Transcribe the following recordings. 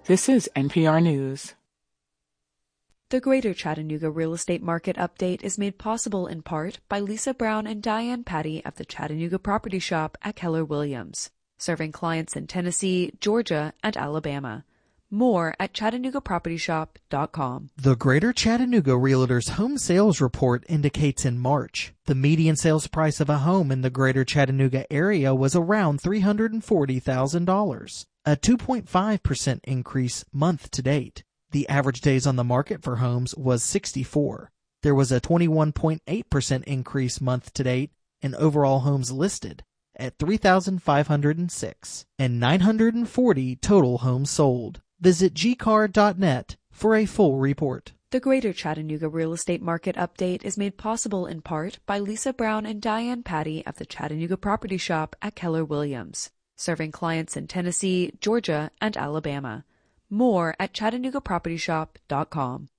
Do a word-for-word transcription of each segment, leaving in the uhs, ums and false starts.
This is N P R News. The Greater Chattanooga Real Estate Market Update is made possible in part by Lisa Brown and Diane Patty of the Chattanooga Property Shop at Keller Williams, serving clients in Tennessee, Georgia, and Alabama. More at chattanooga property shop dot com. The Greater Chattanooga Realtors Home Sales Report indicates in March, the median sales price of a home in the Greater Chattanooga area was around three hundred forty thousand dollars, a two point five percent increase month to date. The average days on the market for homes was sixty-four. There was a twenty-one point eight percent increase month to date in overall homes listed at three thousand five hundred six and nine hundred forty total homes sold. Visit G C A R dot net for a full report. The Greater Chattanooga Real Estate Market Update is made possible in part by Lisa Brown and Diane Patty of the Chattanooga Property Shop at Keller Williams, serving clients in Tennessee, Georgia, and Alabama. More at chattanooga property shop dot com.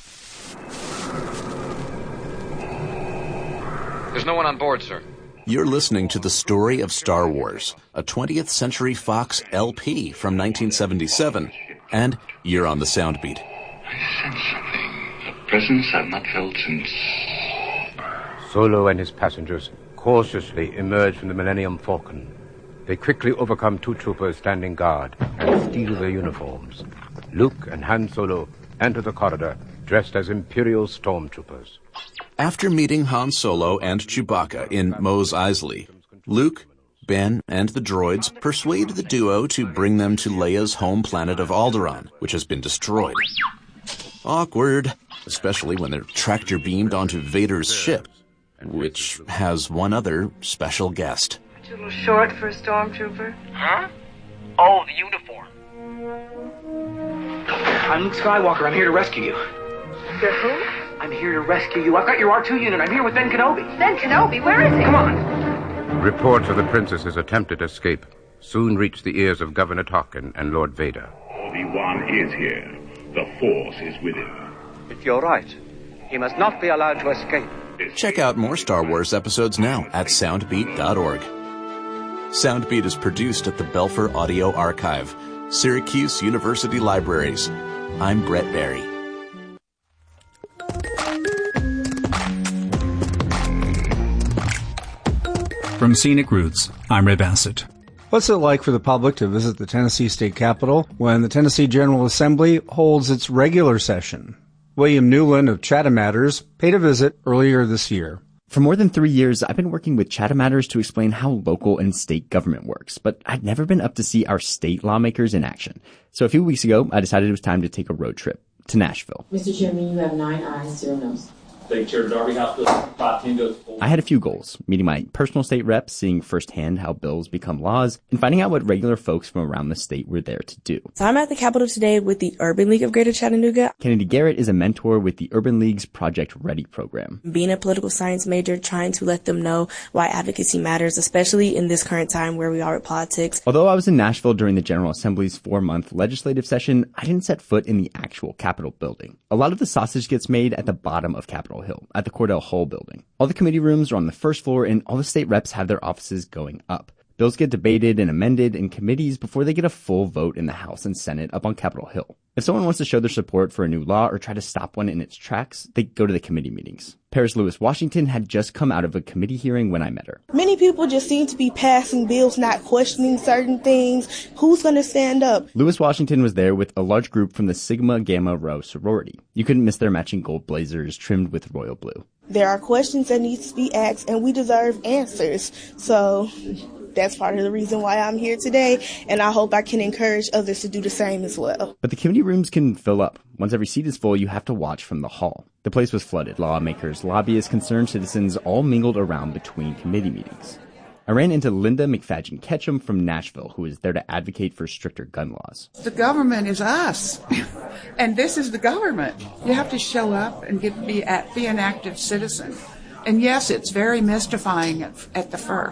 There's no one on board, sir. You're listening to The Story of Star Wars, a twentieth Century Fox L P from nineteen seventy-seven, and you're on the Soundbeat. I sense something, a presence I've not felt since... Solo and his passengers cautiously emerge from the Millennium Falcon. They quickly overcome two troopers standing guard and steal their uniforms. Luke and Han Solo enter the corridor dressed as Imperial stormtroopers. After meeting Han Solo and Chewbacca in Mos Eisley, Luke, Ben, and the droids persuade the duo to bring them to Leia's home planet of Alderaan, which has been destroyed. Awkward, especially when they're tractor-beamed onto Vader's ship, which has one other special guest. A little short for a stormtrooper. Huh? Oh, the uniform. I'm Luke Skywalker. I'm here to rescue you. You're who? I'm here to rescue you. I've got your R two unit. I'm here with Ben Kenobi. Ben Kenobi? Where is he? Come on. Reports of the princess's attempted escape soon reached the ears of Governor Tarkin and Lord Vader. Obi-Wan is here. The Force is with him. If you're right, he must not be allowed to escape. Check out more Star Wars episodes now at soundbeat dot org. Soundbeat is produced at the Belfer Audio Archive, Syracuse University Libraries. I'm Brett Barry. From Scenic Roots, I'm Ray Bassett. What's it like for the public to visit the Tennessee State Capitol when the Tennessee General Assembly holds its regular session? William Newland of Chatham Matters paid a visit earlier this year. For more than three years, I've been working with Chatham Matters to explain how local and state government works, but I'd never been up to see our state lawmakers in action. So a few weeks ago, I decided it was time to take a road trip to Nashville. Mister Chairman, you have nine ayes, zero noes. Thank you, Chair Darby. House Bill five ten goes forward. I had a few goals, meeting my personal state reps, seeing firsthand how bills become laws, and finding out what regular folks from around the state were there to do. So I'm at the Capitol today with the Urban League of Greater Chattanooga. Kennedy Garrett is a mentor with the Urban League's Project Ready program. Being a political science major, trying to let them know why advocacy matters, especially in this current time where we are with politics. Although I was in Nashville during the General Assembly's four-month legislative session, I didn't set foot in the actual Capitol building. A lot of the sausage gets made at the bottom of Capitol Hill, at the Cordell Hull building. All the committee rooms are on the first floor, and all the state reps have their offices going up. Bills get debated and amended in committees before they get a full vote in the House and Senate up on Capitol Hill. If someone wants to show their support for a new law or try to stop one in its tracks, they go to the committee meetings. Paris Lewis Washington had just come out of a committee hearing when I met her. Many people just seem to be passing bills, not questioning certain things. Who's going to stand up? Lewis Washington was there with a large group from the Sigma Gamma Rho sorority. You couldn't miss their matching gold blazers trimmed with royal blue. There are questions that need to be asked, and we deserve answers. So that's part of the reason why I'm here today, and I hope I can encourage others to do the same as well. But the committee rooms can fill up. Once every seat is full, you have to watch from the hall. The place was flooded. Lawmakers, lobbyists, concerned citizens all mingled around between committee meetings. I ran into Linda McFadgen Ketchum from Nashville, who is there to advocate for stricter gun laws. The government is us, and this is the government. You have to show up and get, be, be an active citizen. And yes, it's very mystifying at, at the first.